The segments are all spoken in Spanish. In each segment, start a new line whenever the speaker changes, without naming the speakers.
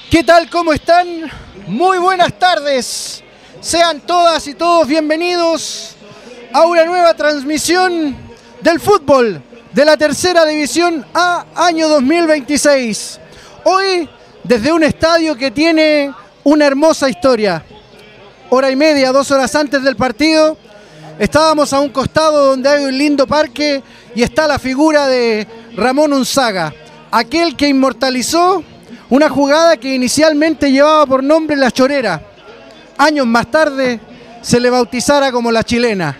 ¿Qué tal? ¿Cómo están? Muy buenas tardes. Sean todas y todos bienvenidos a una nueva transmisión del fútbol de la Tercera División A, año 2026. Hoy, desde un estadio que tiene una hermosa historia. Hora y media, 2 horas antes del partido, estábamos a un costado donde hay un lindo parque y está la figura de Ramón Unzaga, aquel que inmortalizó una jugada que inicialmente llevaba por nombre La Chorera. Años más tarde se le bautizara como La Chilena.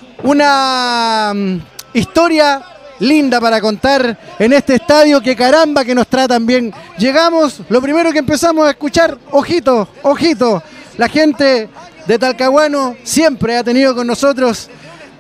Una historia linda para contar en este estadio que caramba que nos tratan bien. Llegamos, lo primero que empezamos a escuchar, ojito, ojito. La gente de Talcahuano siempre ha tenido con nosotros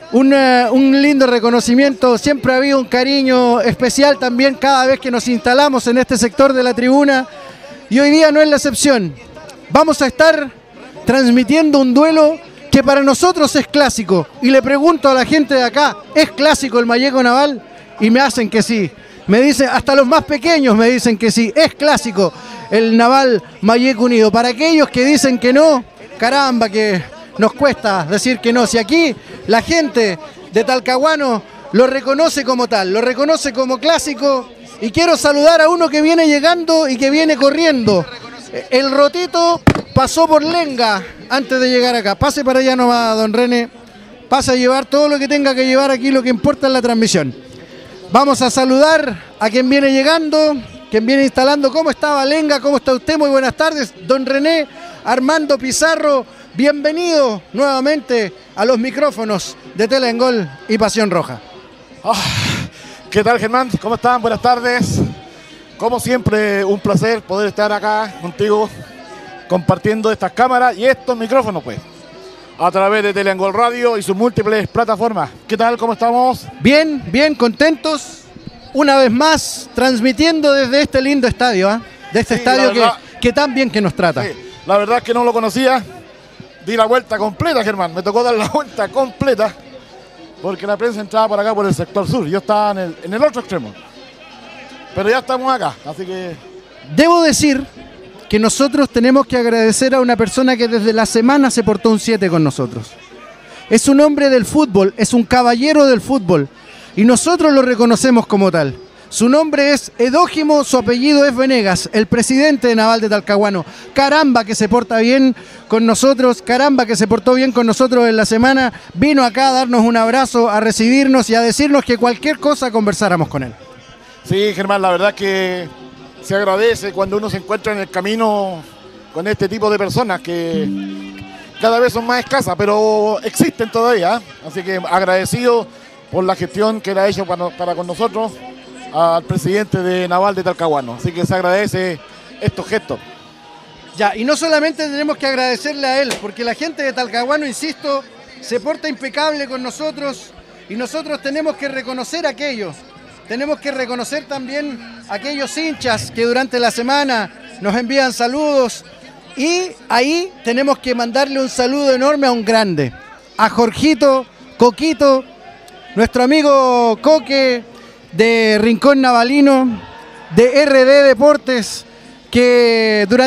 un lindo reconocimiento, siempre ha habido un cariño especial también cada vez que nos instalamos en este sector de la tribuna, y hoy día no es la excepción. Vamos a estar transmitiendo un duelo que para nosotros es clásico, y le pregunto a la gente de acá, ¿es clásico el Malleco Naval? Y me hacen que sí, me dicen, hasta los más pequeños me dicen que sí, es clásico el Naval Malleco Unido. Para aquellos que dicen que no, caramba que nos cuesta decir que no, si aquí la gente de Talcahuano lo reconoce como tal, lo reconoce como clásico. Y quiero saludar a uno que viene llegando y que viene corriendo. El Rotito pasó por Lenga antes de llegar acá. Pase para allá nomás, don René. Pasa a llevar todo lo que tenga que llevar aquí, lo que importa es la transmisión. Vamos a saludar a quien viene llegando, quien viene instalando. ¿Cómo estaba Lenga? ¿Cómo está usted? Muy buenas tardes. Don René Armando Pizarro, bienvenido nuevamente a los micrófonos de Tele en Gol y Pasión Roja.
¿Qué tal, Germán? ¿Cómo están? Buenas tardes. Como siempre, un placer poder estar acá contigo compartiendo estas cámaras y estos micrófonos, pues, a través de Tele en Gol Radio y sus múltiples plataformas. ¿Qué tal? ¿Cómo estamos?
Bien, bien, contentos. Una vez más, transmitiendo desde este lindo estadio, ¿eh? De este estadio que tan bien que nos trata.
Sí, la verdad es que no lo conocía. Di la vuelta completa, Germán. Me tocó dar la vuelta completa porque la prensa entraba por acá por el sector sur. Yo estaba en el otro extremo. Pero ya estamos acá, así que...
Debo decir que nosotros tenemos que agradecer a una persona que desde la semana se portó un 7 con nosotros. Es un hombre del fútbol, es un caballero del fútbol y nosotros lo reconocemos como tal. Su nombre es Edógimo, su apellido es Venegas, el presidente de Naval de Talcahuano. Caramba que se porta bien con nosotros, caramba que se portó bien con nosotros en la semana. Vino acá a darnos un abrazo, a recibirnos y a decirnos que cualquier cosa conversáramos con él.
Sí, Germán, la verdad que se agradece cuando uno se encuentra en el camino con este tipo de personas que cada vez son más escasas, pero existen todavía. Así que agradecido por la gestión que él ha hecho para con nosotros, al presidente de Naval de Talcahuano. Así que se agradece estos gestos.
Ya, y no solamente tenemos que agradecerle a él, porque la gente de Talcahuano, insisto, se porta impecable con nosotros y nosotros tenemos que reconocer aquello. Tenemos que reconocer también a aquellos hinchas que durante la semana nos envían saludos y ahí tenemos que mandarle un saludo enorme a un grande, a Jorgito, Coquito, nuestro amigo Coque de Rincón Navalino, de RD Deportes, que durante